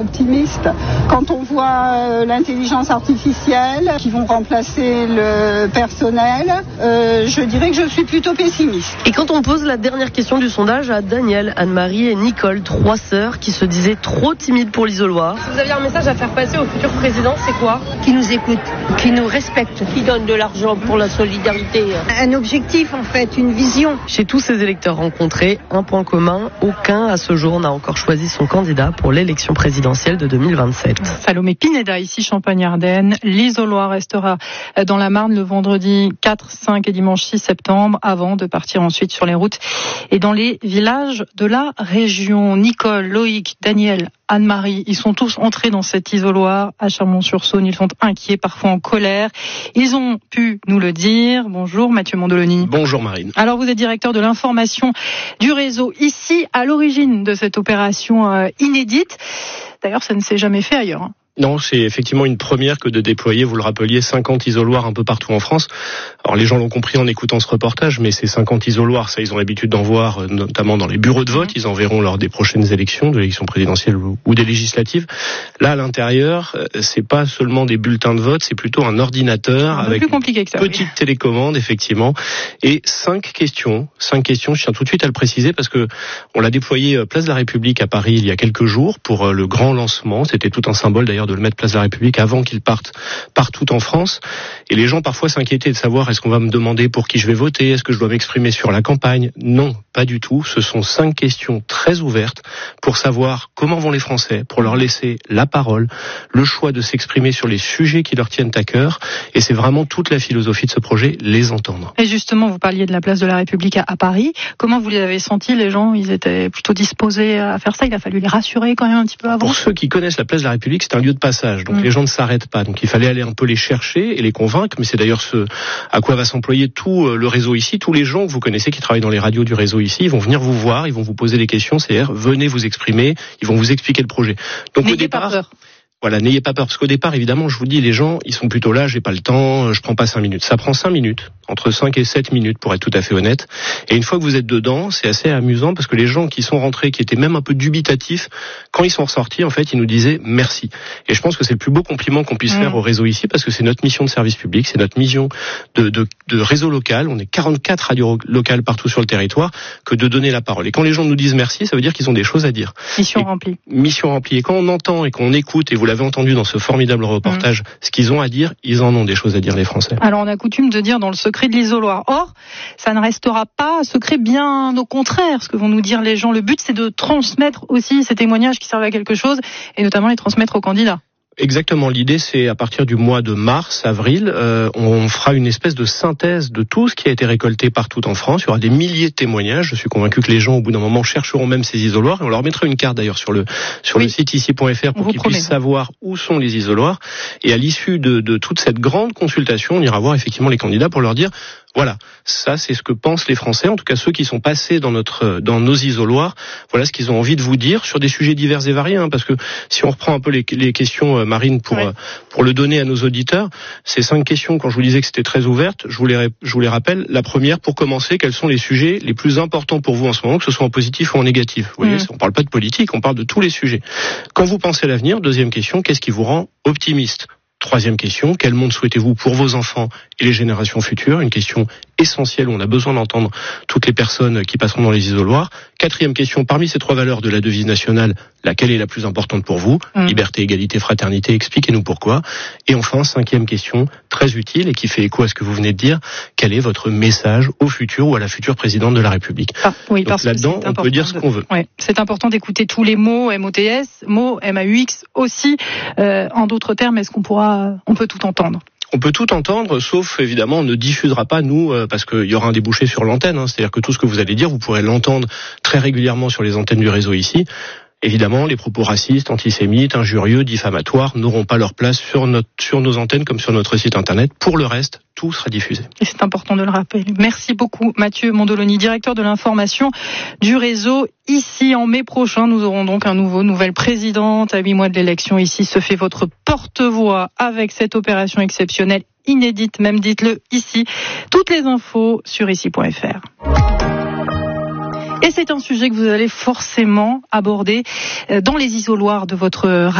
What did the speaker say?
optimiste. Quand on voit l'intelligence artificielle qui vont remplacer le personnel, je dirais que je suis plutôt pessimiste. Et quand on pose la dernière question du sondage à Daniel, Anne-Marie et Nicole, 3 sœurs qui se disaient trop timides pour l'isoloir. Si vous aviez un message à faire passer au futur président, c'est quoi ? Qui nous écoute, qui nous respecte, qui donne de l'argent pour la solidarité. Un objectif en fait, une vision. Chez tous ces électeurs rencontrés, un point commun, aucun à ce jour n'a encore choisi son candidat pour l'élection présidentielle de 2027. Salomé Pineda, ici Champagne-Ardenne. L'isoloir restera dans la Marne le vendredi 4, 5 et dimanche 6 septembre avant de partir ensuite sur les routes et dans les villages de la région. Nicole, Loïc, Daniel, Anne-Marie, ils sont tous entrés dans cet isoloir à Chalmont-sur-Saône. Ils sont inquiets, parfois en colère. Ils ont pu nous le dire. Bonjour Mathieu Mondoloni. Bonjour Marine. Alors vous êtes directeur de l'information du réseau ici à l'origine de cette opération inédite. D'ailleurs, ça ne s'est jamais fait ailleurs. Non, c'est effectivement une première que de déployer, vous le rappeliez, 50 isoloirs un peu partout en France. Alors les gens l'ont compris en écoutant ce reportage, mais ces 50 isoloirs, ça ils ont l'habitude d'en voir notamment dans les bureaux de vote, ils en verront lors des prochaines élections, de l'élection présidentielle ou des législatives. Là à l'intérieur, c'est pas seulement des bulletins de vote, c'est plutôt un ordinateur avec une petite télécommande effectivement et 5 questions, je tiens tout de suite à le préciser parce que on l'a déployé place de la République à Paris il y a quelques jours pour le grand lancement, c'était tout un symbole d'ailleurs de le mettre place de la République avant qu'il parte partout en France. Et les gens parfois s'inquiétaient de savoir est-ce qu'on va me demander pour qui je vais voter, est-ce que je dois m'exprimer sur la campagne. Non, pas du tout. Ce sont 5 questions très ouvertes pour savoir comment vont les Français, pour leur laisser la parole, le choix de s'exprimer sur les sujets qui leur tiennent à cœur. Et c'est vraiment toute la philosophie de ce projet, les entendre. Et justement, vous parliez de la place de la République à Paris. Comment vous les avez sentis, les gens? Ils étaient plutôt disposés à faire ça? Il a fallu les rassurer quand même un petit peu avant? Pour ceux qui connaissent la place de la République, c'est un lieu de passage. Donc les gens ne s'arrêtent pas. Donc il fallait aller un peu les chercher et les convaincre. Mais c'est d'ailleurs ce à quoi va s'employer tout le réseau ici. Tous les gens que vous connaissez qui travaillent dans les radios du réseau ici, ils vont venir vous voir, ils vont vous poser des questions. C'est-à-dire, venez vous exprimer, ils vont vous expliquer le projet. Donc au départ, pas peur. Voilà, n'ayez pas peur, parce qu'au départ, évidemment, je vous dis, les gens, ils sont plutôt là, j'ai pas le temps, je prends pas 5 minutes. Ça prend 5 minutes, entre 5 et 7 minutes, pour être tout à fait honnête. Et une fois que vous êtes dedans, c'est assez amusant, parce que les gens qui sont rentrés, qui étaient même un peu dubitatifs, quand ils sont ressortis, en fait, ils nous disaient merci. Et je pense que c'est le plus beau compliment qu'on puisse faire au réseau ici, parce que c'est notre mission de service public, c'est notre mission de réseau local. On est 44 radios locales partout sur le territoire, que de donner la parole. Et quand les gens nous disent merci, ça veut dire qu'ils ont des choses à dire. Mission remplie. Mission remplie. Et quand on entend et qu'on écoute, et vous l'avez entendu dans ce formidable reportage, ce qu'ils ont à dire, ils en ont des choses à dire, les Français. Alors on a coutume de dire dans le secret de l'isoloir. Or, ça ne restera pas secret, bien au contraire, ce que vont nous dire les gens. Le but, c'est de transmettre aussi ces témoignages qui servent à quelque chose, et notamment les transmettre aux candidats. Exactement, l'idée c'est à partir du mois de mars, avril, on fera une espèce de synthèse de tout ce qui a été récolté partout en France. Il y aura des milliers de témoignages, je suis convaincu que les gens au bout d'un moment chercheront même ces isoloirs, et on leur mettra une carte d'ailleurs sur le site ici.fr pour qu'ils puissent savoir où sont les isoloirs, et à l'issue de toute cette grande consultation, on ira voir effectivement les candidats pour leur dire voilà, ça c'est ce que pensent les Français, en tout cas ceux qui sont passés dans nos isoloirs, voilà ce qu'ils ont envie de vous dire sur des sujets divers et variés, parce que si on reprend un peu les questions, Marine, pour le donner à nos auditeurs, ces 5 questions, quand je vous disais que c'était très ouverte, je vous les rappelle. La première, pour commencer, quels sont les sujets les plus importants pour vous en ce moment, que ce soit en positif ou en négatif? Vous voyez, on parle pas de politique, on parle de tous les sujets. Quand vous pensez à l'avenir, deuxième question, qu'est-ce qui vous rend optimiste? Troisième question, quel monde souhaitez-vous pour vos enfants et les générations futures? Une question essentielle où on a besoin d'entendre toutes les personnes qui passeront dans les isoloirs. Quatrième question, parmi ces 3 valeurs de la devise nationale, laquelle est la plus importante pour vous? Liberté, égalité, fraternité, expliquez-nous pourquoi. Et enfin, 5e question, très utile et qui fait écho à ce que vous venez de dire, quel est votre message au futur ou à la future présidente de la République? Oui, donc là-dedans, on peut dire ce qu'on veut. Ouais, c'est important d'écouter tous les mots, MOTS, mots, MAUX aussi. En d'autres termes, est-ce on peut tout entendre? On peut tout entendre, sauf évidemment on ne diffusera pas nous, parce qu'il y aura un débouché sur l'antenne, c'est-à-dire que tout ce que vous allez dire, vous pourrez l'entendre très régulièrement sur les antennes du réseau ici. Évidemment, les propos racistes, antisémites, injurieux, diffamatoires n'auront pas leur place sur nos antennes comme sur notre site internet. Pour le reste, tout sera diffusé. Et c'est important de le rappeler. Merci beaucoup Mathieu Mondoloni, directeur de l'information du réseau. Ici, en mai prochain, nous aurons donc nouvelle présidente. À 8 mois de l'élection, ici se fait votre porte-voix avec cette opération exceptionnelle, inédite même, dites-le ici. Toutes les infos sur ici.fr. Et c'est un sujet que vous allez forcément aborder dans les isoloirs de votre